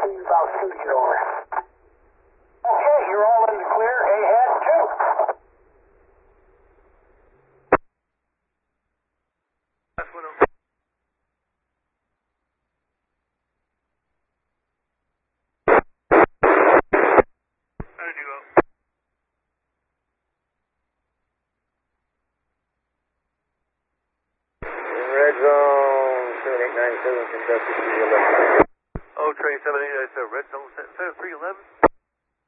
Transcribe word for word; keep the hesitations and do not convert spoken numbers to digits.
see you about switching over. Okay, you're all in the clear. Ahead, two. Last one over. Red zone seven eight nine seven, conducted three eleven. Oh, train seven eight nine seven, red zone seven three eleven.